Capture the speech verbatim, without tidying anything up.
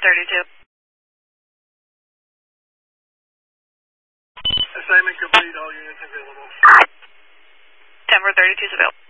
thirty-two. Assignment complete, all units available. ten four thirty-two is available.